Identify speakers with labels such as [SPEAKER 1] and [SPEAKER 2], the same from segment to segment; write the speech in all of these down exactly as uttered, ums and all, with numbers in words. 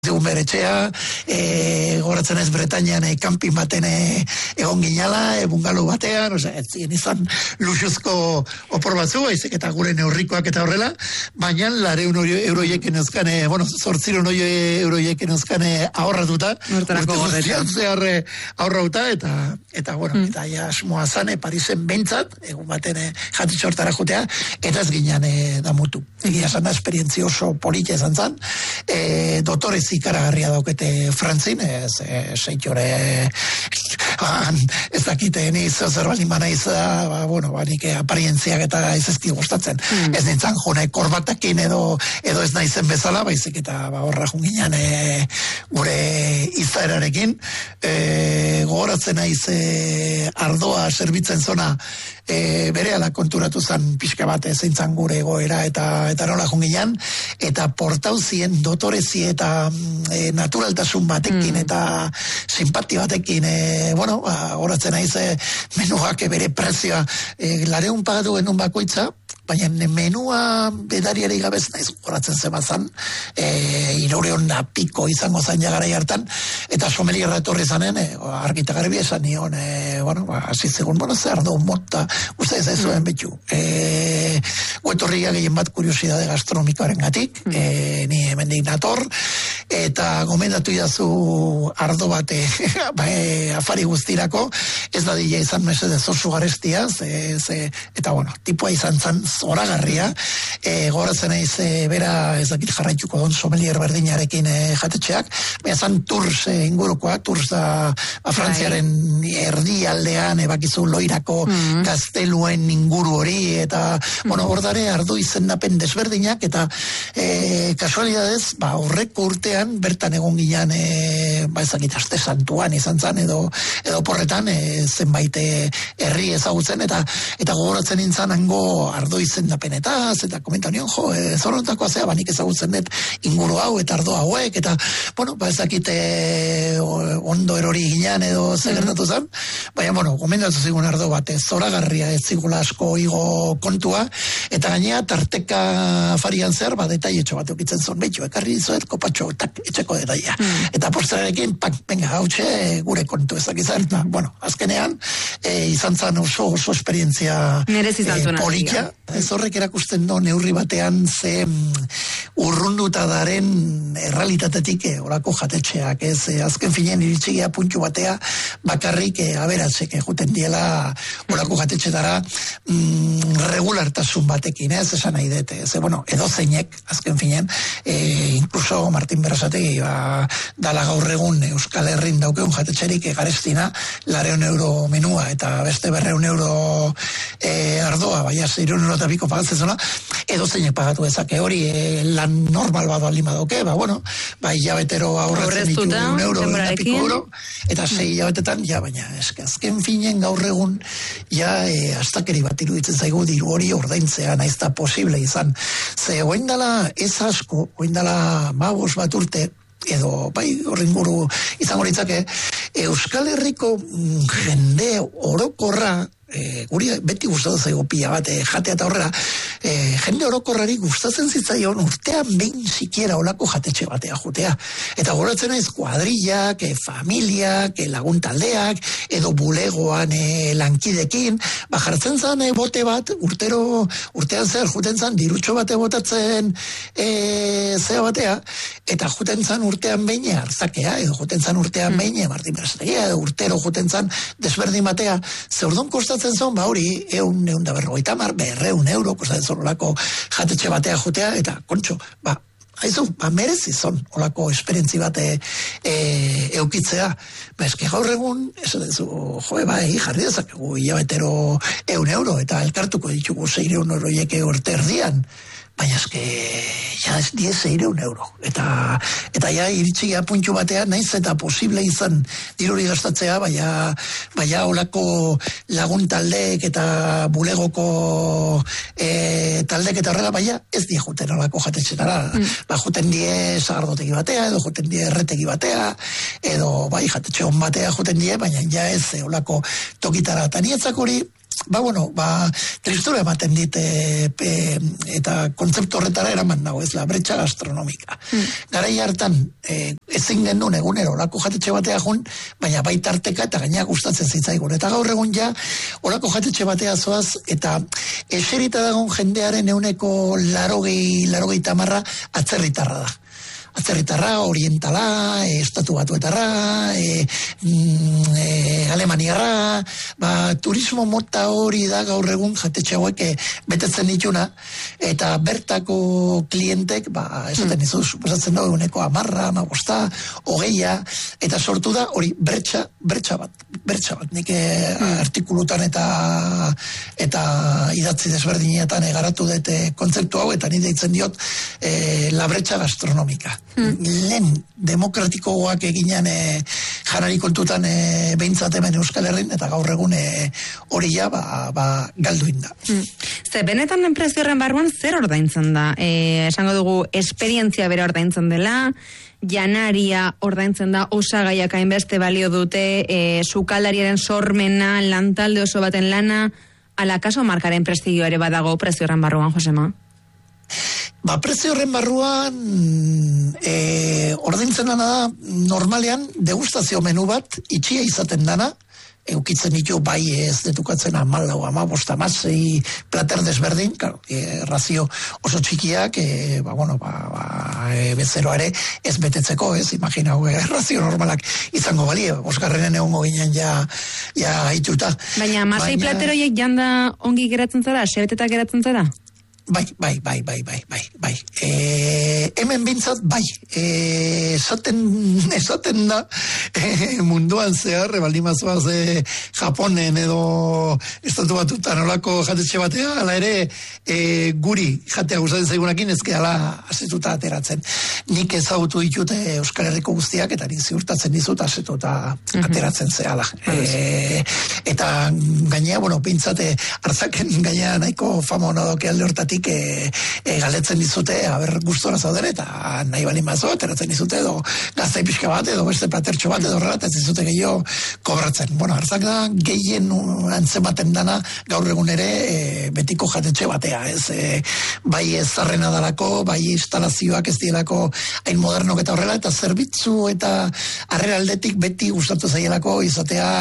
[SPEAKER 1] Zegun beretxea, e, goratzen ez Bretañan e, kanpin baten e, egon ginala, e, bungalo batean, osea, ez ziren izan luxuzko opor batzu, baizik eta gure neurrikoak eta horrela, baina lareun euroieken euskan, e, bueno, zortziron euroieken euskan ahorratuta,
[SPEAKER 2] urterako gorretan.
[SPEAKER 1] Zehar ahorrauta, eta, eta, bueno, mm. eta ja asmoa zane, Parisen behintzat, egun baten e, jatitxo hortara jutea, eta ez ginen e, damutu. Egia esan da, esperientzia oso politia izan zan, e, dotorez ikaragarria daukete Frantzin, ez e, seitore ez dakite niz zer bali manaiz, ba, bueno, ba, nik aparientziak eta ez ezki gustatzen. Mm. Ez nintzen jone korbatakin edo edo ez naizen bezala, baizik eta ba, horra junginan e, gure izaerarekin. E, gogoratzen naiz e, ardoa serbitzen zona e, berehala konturatu zen pixka bat zeintzan gure egoera eta eta nola junginan, eta portauzien dotorezi eta e, naturaltasun batekin mm. eta simpati batekin, e, bueno, ba, horatzen naiz e, menuak bere prezioa e, lareun pagatu genuen bakoitza, baina menua bedariari gabez naiz horatzen zemazan, e, irureon da piko izango zain jagarai hartan, eta somelierra etorri zanen, e, argita garbi esan nion, e, bueno, ba, azizegun, bueno, zer du mota, uste ez zuen mm. betu. E, guetorria gehien bat kuriosidade gastronomikoaren gatik, mm. e, ni hemendik nator, eta gomendatu idazu ardo bate ba, e, afari guztirako, ez da dila izan mesedez oso garestia, ze, ze, eta bueno, tipua izan zan zoragarria, e, goratzen eiz e, bera ez dakit jarraituko don somelier berdinarekin e, jatetxeak, baina zan Tours e, ingurukoa, Tours da ba, Frantziaren erdi aldean, ebakizu loirako mm-hmm. gazteluen inguru hori, eta mm-hmm. bueno, hordare ardo izendapen desberdinak, eta e, kasualidadez, ba, horrek urtean bertan egon ginean, e, ba, ezakit aste santuan izan zan, edo, edo porretan, e, zenbait herri ezagutzen, eta eta gogoratzen nintzen hango ardo izendapenetaz, eta komentan nion, jo, e, zorontakoa zea, banik ezagutzen dut inguru hau, eta ardo hauek, eta, bueno, ba, ezakit e, ondo erori ginean edo zegertatu zen, baina, bueno, gomendatu zigun ardo bat, zoragarria ez zigula asko igo kontua, eta gainea tarteka farian zer, ba, detaietxo bat eukitzen zon, betxo, ekarri zoet kopatxo, tak, etxeko detaia. Mm. Eta posterarekin, pak, venga, hautxe, gure kontu ezak izan, eta, bueno, azkenean, e, izan zan oso, oso esperientzia e, politia, ez horrek erakusten do, neurri batean ze urrunduta daren errealitatetik e, orako jatetxeak, ez, e, azken finen iritsigia puntu batea, bakarrik e, aberatzek juten diela orako jatetxetara mm, regulartasun batekin, ez, esan nahi dute, ez, bueno, edo zeinek, azken finen, e, inkluso Martin Berasategi, ba, dala gaur egun Euskal Herrin daukeun jatetxerik e, garestina, lareun euro menua, eta beste berreun euro e, ardoa, baina zeirun euro eta biko pagatzen zona, edo zeinek pagatu ezake hori, e, lan normal bat baldin badoke, ba, bueno, ba, hilabetero aurretzen ditu un euro, eta piko euro, eta sei hilabetetan, ja, baina, eske, azken finen gaur egun, ja, e, astakeri bat iruditzen zaigu diru hori ordaintzea, naiz da posible izan. Ze, oindala, ez asko, oindala magos bat urte, edo, bai, horrenguru izango litzake, Euskal Herriko jende orokorra, E, guri beti gustatu zaigu pila bat, e, jatea eta horrela, e, jende orokorrari gustatzen zitzaion urtean behin sikiera olako jatetxe batea jutea. Eta goratzen naiz kuadrillak, e, familiak, e, laguntaldeak, edo bulegoan e, lankidekin, ba jartzen zan e, bote bat, urtero, urtean zer juten zan, dirutxo bate botatzen e, zea batea, eta juten zan urtean behin hartzakea, edo juten zan urtean behin mm. Martin Berasategia, edo urtero juten zan desberdin batea, ze orduan kostatzen zon, ba hori, eun, eun da berrogeita mar, berreun euro, kostatzen zon olako jatetxe batea jutea, eta kontxo, ba, haizu, ba, merezi zon olako esperientzi bate e, eukitzea. Ba, eski gaur egun, ez dezu, joe, ba, jarri dezakegu, hilabetero eun euro, eta elkartuko ditugu seireun euroieke urte erdian. Baina eske, ja ez diez eireun euro. Eta, eta ja iritsigia puntu batean, naiz eta posible izan diruri gastatzea, baina, baina olako lagun taldeek eta bulegoko e, taldeek eta horrela, baina ez die juten olako jatetxetara. Mm. Ba, juten die sagardotegi batea, edo juten die erretegi batea, edo bai jatetxe hon batea juten die, baina ja ez olako tokitara. Eta nietzak hori, ba, bueno, ba, tristura ematen dit, e, e, eta kontzeptu horretara eraman nago, ez la bretxa gastronomika. Mm. Garai hartan, e, ezin genuen egunero, olako jatetxe batea jun, baina bai tarteka eta gaina gustatzen zitzaigun. Eta gaur egun ja, olako jatetxe batea zoaz, eta eserita dagoen jendearen euneko larogei, larogei tamarra atzerritarra da. Atzerritarra, orientala, e, estatu batuetarra, e, mm, e, alemaniarra, ba, turismo mota hori da gaur egun jatetxe hauek betetzen dituna, eta bertako klientek, ba, esaten mm. izu, suposatzen da, eguneko amarra, amabosta, hogeia, eta sortu da, hori, bertxa, bertxa bat, bertxa bat, nik mm. artikulutan eta eta idatzi desberdinetan egaratu dute kontzeptu hau, eta nire deitzen diot, e, la bretxa gastronomika. Hmm. Lehen demokratikoak eginan e, janari kontutan e, behintzat hemen Euskal Herrin, eta gaur egun e, hori ja ba, ba, galduin da.
[SPEAKER 2] Hmm. Ze benetan enpresi horren barruan zer ordaintzen da? E, esango dugu esperientzia bere ordaintzen dela, janaria ordaintzen da, osagaiak hainbeste balio dute, e, sukaldariaren sormena, lantalde oso baten lana, ala kaso markaren prestigio ere badago prezio horren barruan, Josema?
[SPEAKER 1] Ba, prezio horren barruan e, ordaintzen dana da, normalean degustazio menu bat itxia izaten dana, eukitzen ditu bai ez detukatzen amalau, amabost, amasei plater desberdin, claro, e, razio oso txikiak, e, ba, bueno, ba, ba, e, bezeroare ez betetzeko, ez, imagina, e, razio normalak izango balie, osgarrenen egongo ginen ja, ja haituta.
[SPEAKER 2] Baina amasei Baina... plateroiek janda ongi geratzen zara, sebetetak geratzen zara?
[SPEAKER 1] Bai, bai, bai, bai, bai, bai, bai. E, hemen bintzat, bai, e, esaten, esaten da e, munduan zehar, ebaldimazua ze Japonen edo estatu batutan olako jatetxe batea, ala ere e, guri jatea gustatzen zaigunakin ezke ala asetuta ateratzen. Nik ezagutu ditute Euskal Herriko guztiak, eta nik ziurtatzen dizut asetuta mm-hmm. ateratzen zehala. E, eta gainea, bueno, bintzate hartzaken gainea nahiko fama hona doke alde hortatik E, e, galetzen dizute, haber gustora zauden, eta nahi balin mazo, ateratzen dizute, edo gaztai pixka bat, edo beste platertxo bat, edo horrela, eta ez dizute gehiago kobratzen. Bueno, hartzak da, gehien antzematen dana, gaur egun ere, e, betiko jatetxe batea, ez? E, bai ez zarrena dalako, bai instalazioak ez dielako hain modernok eta horrela, eta zerbitzu eta harrera aldetik beti gustatu zaielako izatea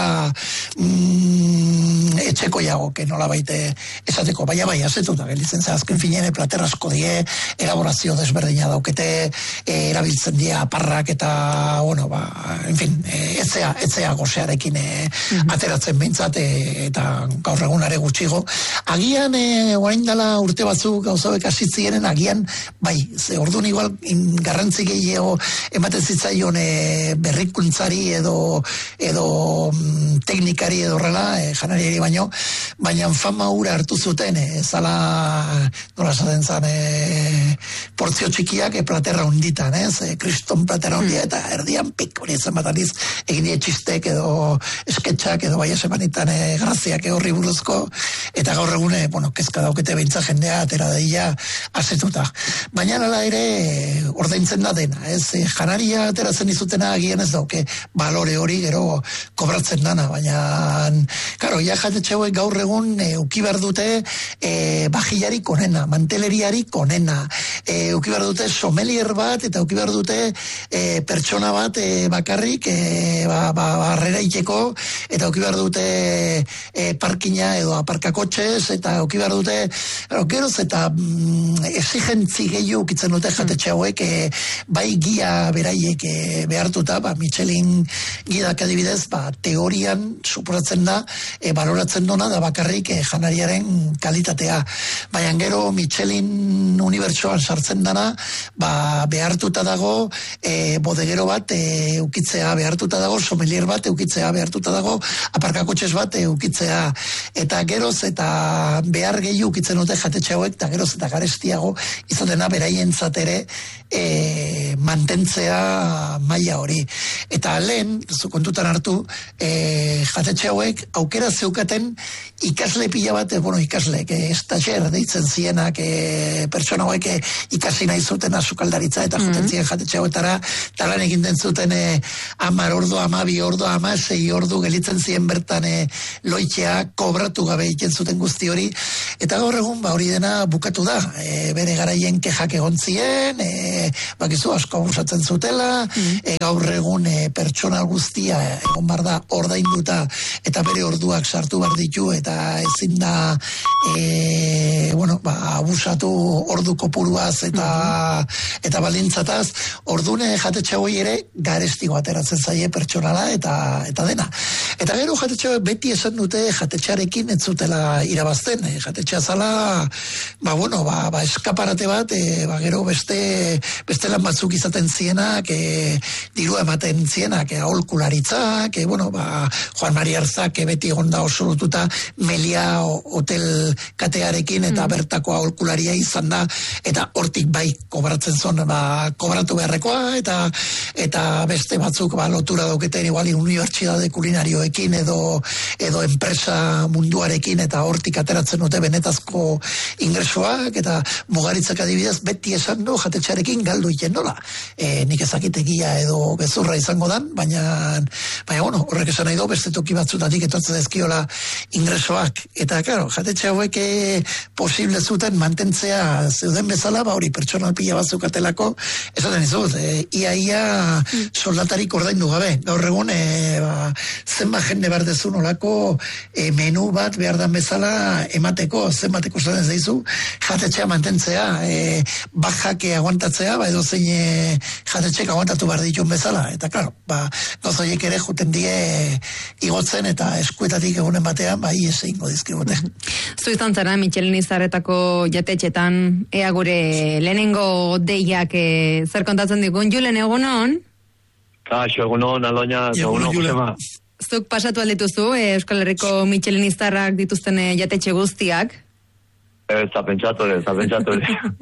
[SPEAKER 1] mm, etxeko jago, que nola baite esateko, baina bai, asetuta, gelitzen zehaz, azken finean plater asko die, elaborazio desberdina daukete, e, erabiltzen die aparrak eta, bueno, ba, en fin, e, etzea, etzea gozearekin e, mm-hmm. ateratzen behintzat, e, eta gaur egunare gutxigo. Agian, e, orain dela urte batzuk gauzabek asitzienen, agian, bai, ze orduan igual garrantzi gehiago ematen zitzaion e, berrikuntzari edo, edo mm, teknikari edo horrela, e, janariari baino, baina fama hura hartu zuten, e, zala nola esaten zan, e, portzio txikiak e, platerra hunditan, ez? E, kriston platerra hundia, eta erdian pik, hori ezen bat aniz, egin die txistek edo esketxak edo bai esemanitan e, graziak e, horri buruzko, eta gaur egune, bueno, kezka daukete beintza jendea, atera daia asetuta. Baina nala ere, e, ordaintzen da dena, ez? E, janaria ateratzen izutena agian ez dauke, balore hori gero kobratzen dana, baina, karo, ja jatetxeuek gaur egun e, uki behar dute e, bajillari konena, manteleriari konena, e, uki behar dute sommelier bat, eta uki behar dute e, pertsona bat e, bakarrik e, ba, ba, barrera iteko, eta uki behar dute e, parkina edo aparkakotxez, eta uki behar dute geroz eta mm, exigentzi gehiago ukitzen dute jatetxe hauek, e, bai gia beraiek e, behartuta, ba, Michelin gidak adibidez, ba, teorian suposatzen da, e, baloratzen dona da bakarrik e, janariaren kalitatea. Baina gero Michelin unibertsoan sartzen dana, ba, behartuta dago e, bodegero bat e, ukitzea, behartuta dago sommelier bat ukitzea, behartuta dago aparkakotxez bat e, ukitzea, eta geroz eta behar gehi ukitzen dute jatetxe hauek, eta geroz eta garestiago izatena beraien zatere e, mantentzea maila hori. Eta lehen, zu kontutan hartu, e, jatetxe hauek aukera zeukaten ikasle pila bat, bueno, ikasleek, e, estagiaire deitzen zienak, e, pertsona hauek e, ikasi nahi zuten azukaldaritza eta joten ziren jatetxe hauetara, eta lan egin den zuten e, amar ordu, amabi ordu, amasei ordu gelitzen ziren bertan e, loitxea kobratu gabe egiten zuten guzti hori, eta gaur egun ba hori dena bukatu da, e, bere garaien kexak egon zien, e, bakizu asko abusatzen zutela, mm. e, gaur egun e, pertsona guztia egon bar da ordainduta eta bere orduak sartu bar ditu eta ezin da e, bueno, ba, abusatu ordu kopuruaz eta mm-hmm. eta balintzataz, ordune jatetxe hoi ere garestigo ateratzen zaie pertsonala eta eta dena. Eta gero jatetxe beti esan dute jatetxearekin ez zutela irabazten, e, jatetxea zala ba bueno, ba, ba eskaparate bat, e, ba gero beste beste lan batzuk izaten zienak, e, dirua ematen zienak, e, aholkularitzak, e, bueno, ba Juan Mari Arzak e, beti egonda oso lotuta Melia hotel katearekin eta mm. bertako aholkularia izan da, eta hortik bai kobratzen zon, ba kobratu beharrekoa, eta eta beste batzuk ba lotura dauketen igual unibertsitate kulinarioekin edo edo enpresa munduarekin, eta hortik ateratzen dute benetazko ingresoak, eta Mugaritzak adibidez beti esan du jatetxearekin galdu iten nola. E, nik ezakitegia edo gezurra izango dan, baina baina bueno, horrek esan nahi du beste toki batzutatik etortzen dezkiola ingresoak, eta claro, jatetxe hauek posible zuten mantentzea zeuden bezala, ba hori pertsonal pila batzukatelako, esaten izut, e, ia ia soldatarik ordaindu gabe, gaur egun e, ba, zenba jende behar dezu nolako e, menu bat behar dan bezala emateko, zenbateko zaten zeizu jatetxea mantentzea, e, bajak aguantatzea, ba edo zein e, jatetxek aguantatu behar ditun bezala, eta claro, ba gozoiek ere juten die igotzen eta eskuetatik egunen batean, ba ies egingo dizkigute.
[SPEAKER 2] Zu izan zara, Michelin izarretako jatetxetan, ea gure lehenengo deiak e, zer kontatzen digun, Julen egunon?
[SPEAKER 3] Kaixo, egunon, Aloña, egunon, Josema.
[SPEAKER 2] Zuk pasatu aldituzu, e, Euskal Herriko Michelin izarrak dituzten e, jatetxe guztiak?
[SPEAKER 3] Ez da pentsatu, ez da pentsatu.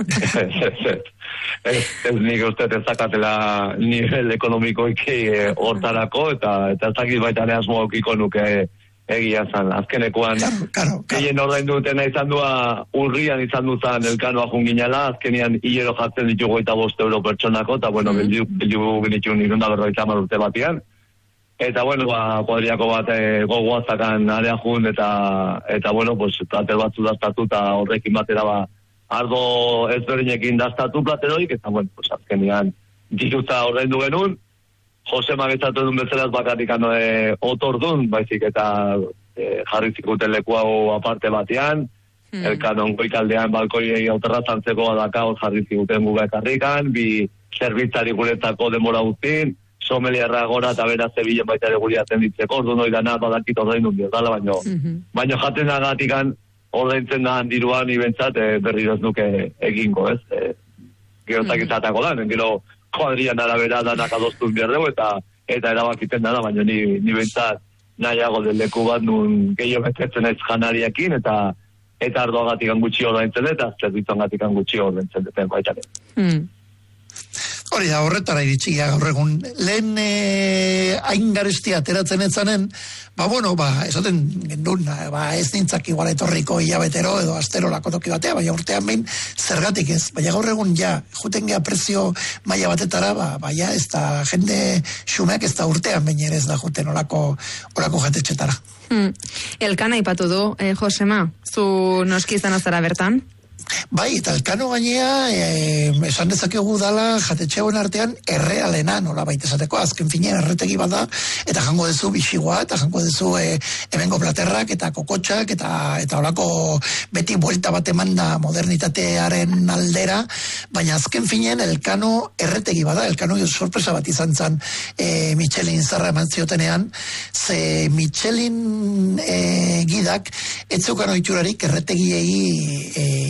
[SPEAKER 3] Ez nik uste ez dakatela nivel ekonomikoik hortarako, eta ez dakit baita ne asmo okiko nuke egia zan. Azkenekoan, gehien ordain dutena izan dua, urrian izan duzan Elkanoa junginala, azkenean hilero jartzen ditugu eta bost euro pertsonako, eta bueno, mm-hmm. bildu genitxun irunda berroita hamar urte batian. Eta, bueno, ba, kuadriako bat e, gogoazakan area jun, eta, eta bueno, pues, plater batzu daztatu, eta horrekin batera, ba, ardo ezberdinekin daztatu plateroik, eta, bueno, pues, azkenean, diruta horrein du genuen, Josema getzatu edun bezalaz bakarrik ano e, otordun, baizik, eta e, jarri zikuten leku hau aparte batean, hmm. Elkanon goikaldean balkoiei auterratzantzeko adakao jarri zikuten gugakarrikan, bi zerbitzari guretzako demora guztin, someliarra gora eta beraz zebilen baita ere guriatzen ditzeko, ordu noi dana badakit ordaindu diotala, baino, mm-hmm. baino jaten agatikan ordaintzen da handiruan ibentzat e, berriroz nuke egingo, ez? E, Gerotak mm-hmm. izatako da, gero kuadrian arabera danak adostuz berdeu eta eta erabakiten dara, baino ni, ni bentzat nahiago del leku bat nun gehiago betetzen ez janariakin eta eta ardoagatikan gutxi ordaintzen eta zerbitzuangatikan gutxi ordaintzen duten baita ere.
[SPEAKER 2] Mm.
[SPEAKER 1] Hori da, horretara iritsigia gaur egun. Lehen hain e, garestia ateratzen etzanen, ba bueno, ba, esaten gendun, ba, ez nintzak igual etorriko hilabetero edo astero lakotoki batea, baina urtean behin zergatik ez. Baina gaur egun ja, juten gea prezio maila batetara, ba, baina ez da jende xumeak ez da urtean behin ere ez da juten olako, olako jatetxetara.
[SPEAKER 2] Hmm. Elkana ipatu du, eh, Josema, zu noski izan azara bertan?
[SPEAKER 1] Bai, eta Elkano gainea, e, esan dezakegu dala jatetxeauen artean errealena, nola baita esateko, azken finean erretegi bat da, eta jango dezu bixigoa, eta jango dezu e, hemengo platerrak, eta kokotxak, eta eta olako beti buelta bat eman da modernitatearen aldera, baina azken finean Elkano erretegi bada, Elkano sorpresa bat izan zan e, Michelin zarra eman ziotenean, ze Michelin e, gidak, etzeukan oiturarik erretegiei e, izarrak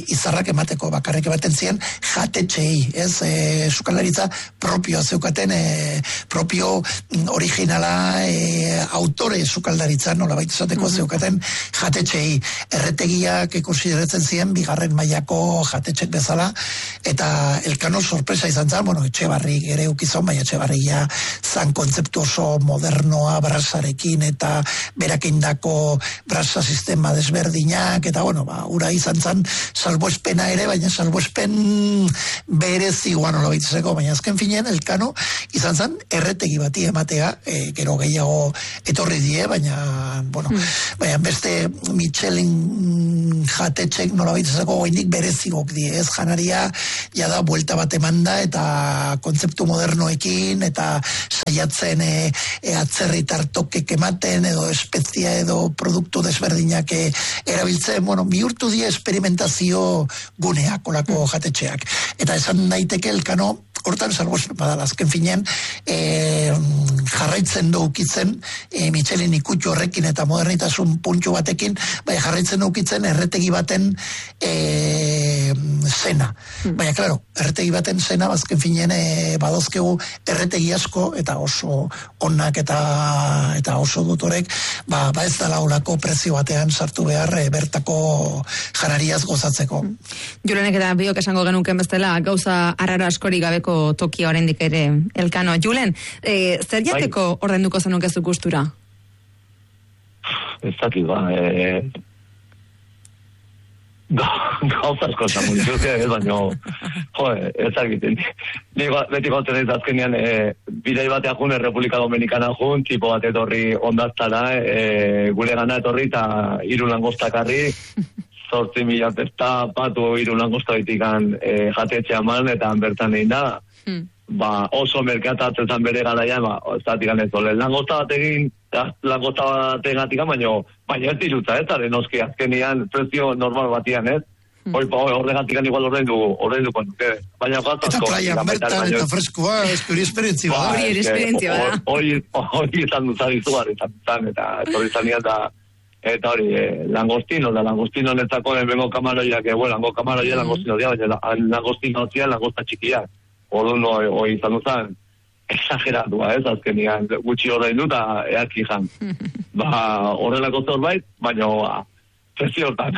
[SPEAKER 1] laguntzak emateko bakarrik ematen ziren jatetxei, ez, e, sukaldaritza propioa zeukaten, e, propio originala e, autore sukaldaritza, nola baita esateko mm-hmm. zeukaten jatetxei, erretegiak konsideratzen ziren bigarren mailako jatetxek bezala, eta Elkano sorpresa izan zen, bueno, Etxebarrik ere ukizon, baina Etxebarria zan kontzeptu oso modernoa brasarekin eta berak indako brasa sistema desberdinak, eta bueno, ba, ura izan zen salbuespena ere, baina salbuespen berezi guan hola baitzeko, baina azken finean Elkano izan zen erretegi bati ematea, e, gero gehiago etorri die, baina bueno, mm. baina beste Michelin jatetxek nola baitzeko goindik berezigok die, ez janaria jada buelta bat emanda eta kontzeptu modernoekin eta saiatzen e, e, atzerritar tokek ematen edo espezia edo produktu desberdinak e, erabiltzen, bueno, bihurtu die experimentazio guneak olako jatetxeak. Eta esan daiteke Elkano hortan salbos badala, azken finean e, jarraitzen du ukitzen e, Michelin ikutu horrekin eta modernitasun puntxu batekin, bai jarraitzen du ukitzen erretegi baten e, zena. Hmm. Baina, klaro, erretegi baten zena, azken finean e, badozkegu erretegi asko eta oso onak eta eta oso dutorek, ba, ba ez da laulako prezio batean sartu behar e, bertako janariaz gozatzeko. Hmm.
[SPEAKER 2] Julenek eta biok esango genuken bestela, gauza arraro askori gabeko tokia oraindik ere Elkano. Julen, eh, zer jateko bai. Ordainduko zenuke zu gustura?
[SPEAKER 3] Ez dakit, ba, eh, gauza asko zamu dituke, ez baino, jo, ez dakit, ni beti gautzen ez azkenean, eh, bidei batea jun, Republika Dominikana jun, tipo bat etorri ondaztara, eh, gure gana etorri eta hiru langostakarri, zortzi mila testa patu hiru langosta bitikan e, jatetxea man, eta bertan egin da, hmm. ba, oso merkatatzen bere garaian, ba, ez datikan ez dole, langosta bat egin, langosta bat egatik, baina, baina ez dirutza, ez, are noski, azkenian, prezio normal batian, ez, hmm. hoi, ba, horregatik igual horrein dugu, horrein dugu, baina gaztazko.
[SPEAKER 1] Eta playa, bertan, eta freskoa, ez hori esperientzia,
[SPEAKER 2] ba, hori esperientzia, ba.
[SPEAKER 3] Hori izan duzari zugar, izan, eta hori izan eta eta hori, eh, langostino, da langostino netzako bengo kamaroiak, eh, bueno, lango kamaroia mm-hmm. langostino dia, baina langostino zian langosta txikiak. Orduan, hori izan duzan, exageratua, ez, azkenian, gutxi horrein dut, eaki jan. Ba, horrelako zorbait, baina, ba, prezio hortan.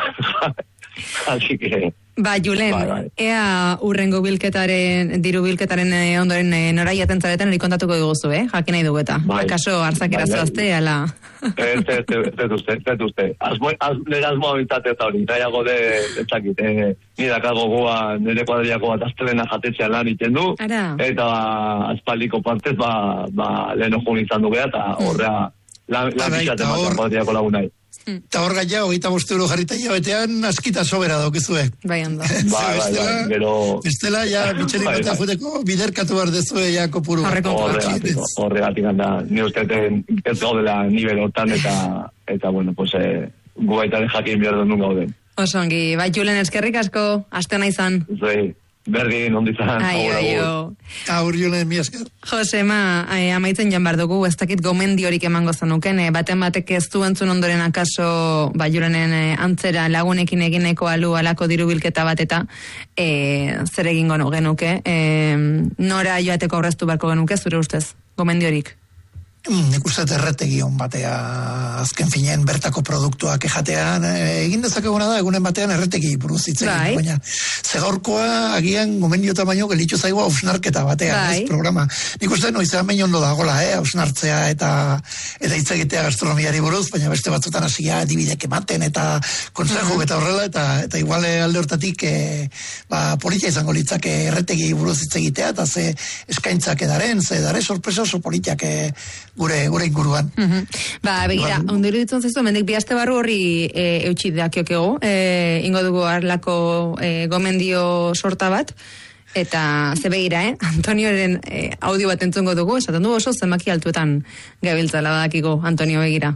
[SPEAKER 3] Así que...
[SPEAKER 2] Ba, Julen, ba, ba. ea urrengo bilketaren, diru bilketaren eh, ondoren eh, norai atentzareten hori kontatuko duguzu, eh? Jakin nahi dugu eta. Ba, kaso, hartzakera ba, zoazte, ala.
[SPEAKER 3] Ez, ez, ez uste, ez uste. Nire azmoa bintzate eta hori, nahiago de, etzakit, eh, nire akago goa, nire kuadriako bat aztelena jatetzea lan iten du, Ara. Eta aspaldiko partez, ba, ba lehen ojun izan du beha, eta horrea, lan pixaten bat kuadriako lagunai.
[SPEAKER 1] Eta hor gaia, hogeita boste euro jarrita jabetean, askita sobera daukizue.
[SPEAKER 2] Bai, handa.
[SPEAKER 3] Bai, bai, bai, gero...
[SPEAKER 1] Bestela, ja, Michelin bat ajuteko, biderkatu behar dezue, ja, kopuru.
[SPEAKER 3] Horregatik, handa, ni usteeten ez gaudela nivel hortan, eta, eta, bueno, pues, eh, gu baita de jakin behar duen gauden.
[SPEAKER 2] Osongi, bai, Julen, eskerrik asko, aste nahi zan.
[SPEAKER 3] Zui. Berdin, ondizan.
[SPEAKER 2] Aio, aio.
[SPEAKER 1] Aur, Julen, mi esker.
[SPEAKER 2] Josema, eh, amaitzen jan behar dugu, ez dakit gomendiorik emango zanuken, eh, baten batek ez du entzun ondoren akaso, ba, Julenen eh, antzera lagunekin egineko alu alako diru bilketa bat eta eh, zer egingo no, genuke. Eh, nora joateko aurreztu barko genuke, zure ustez, gomendiorik?
[SPEAKER 1] Nik uste erretegi hon batea, azken finean bertako produktuak ejatean, egin dezakeguna da, egunen batean erretegi buruz hitz egin, baina zegorkoa agian gomendio tamaino gelitzu zaigu hausnarketa batean, bai. Ez programa. Nik uste noizean behin ondo dagoela, eh, hausnartzea eta eta hitz egitea gastronomiari buruz, baina beste batzutan hasia dibidek ematen eta konsejo uh-huh. eta horrela, eta eta igual alde hortatik eh, ba, politia izango litzake erretegi buruz hitz egitea, eta ze eskaintzak edaren, ze dare sorpresa oso politiak eh, gure gure inguruan.
[SPEAKER 2] Uh-huh. Ba, begira, ba, ondiru ditzen zaizu, mendik bi aste barru horri e, eutxi dakiokego, e, ingo dugu harlako e, gomendio sorta bat, eta ze begira, eh? Antonioren e, audio bat entzungo dugu, esaten du oso zenbaki altuetan gabiltzala badakiko, Antonio, begira.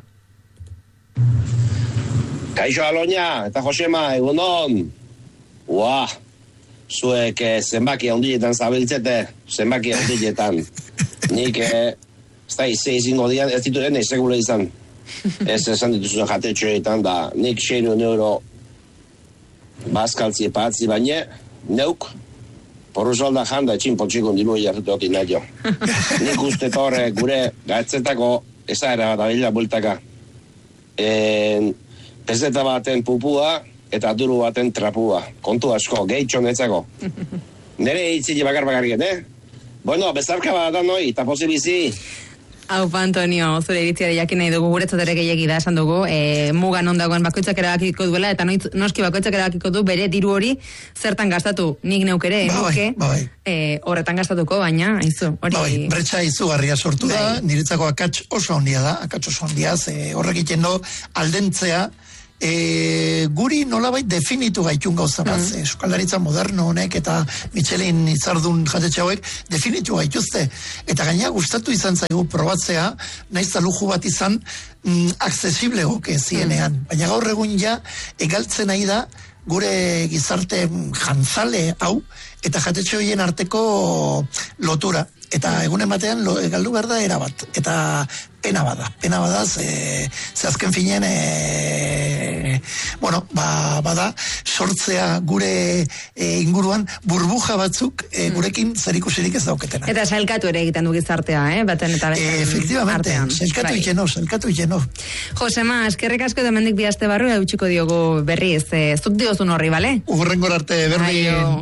[SPEAKER 4] Kaixo Aloña, eta Josema, egunon. Ua, zuek eh, zenbaki handietan zabiltzete, zenbaki handietan. Nik... Eh, ez da, izan izingo dian, ez ditu den, ez segura izan. Ez esan dituzuen jatetxoetan, da, nik seiehun euro bazkaltzi epatzi baina, neuk, porruzalda janda etxin potxikon dilu jarretu nahi jo. Nik uste torre gure gatzetako ezaera bat abila bultaka. En, peseta baten pupua eta duru baten trapua. Kontu asko, gehitxo netzako. Nere hitzile bakar bakarriket, eh? Bueno, bezarka bat da noi, eta posibizi.
[SPEAKER 2] Hau, Antonio, zure iritziare jakin nahi dugu, guretzat ere gehiagi da esan dugu, e, mugan ondagoen bakoitzak erabakiko duela, eta noiz, noski bakoitzak erabakiko du bere diru hori zertan gastatu, nik neukere,
[SPEAKER 1] ba,
[SPEAKER 2] nuke,
[SPEAKER 1] bai,
[SPEAKER 2] e, horretan gastatuko, baina, haizu, hori...
[SPEAKER 1] Bai, bretxa izugarria sortu da, bai. Niretzako akats oso handia da, akats oso handia, ze horrek egiten do, aldentzea, E, guri nolabait definitu gaitun gauza bat, mm. Euskal moderno honek eta Michelin izardun jatetxe hauek definitu gaituzte, eta gaina gustatu izan zaigu probatzea, naiz eta luju bat izan mm, aksesible goke zienean, mm. baina gaur egun ja egaltzen nahi da gure gizarte jantzale hau eta jatetxe horien arteko lotura, eta egunen batean lo, galdu behar da erabat, eta pena bada, pena bada, ze, ze azken finean, e, bueno, ba, bada, sortzea gure e, inguruan burbuja batzuk e, gurekin zerikusirik ez dauketena.
[SPEAKER 2] Eta sailkatu ere egiten du gizartea, eh? Baten eta beten
[SPEAKER 1] e, efectivamente, artean. Sailkatu bai. ikeno, sailkatu ikeno.
[SPEAKER 2] Josema, eskerrik asko demendik bihazte barru, eutxiko diogu berriz, e, zuk diozun horri, bale?
[SPEAKER 1] Urrengor arte, berri.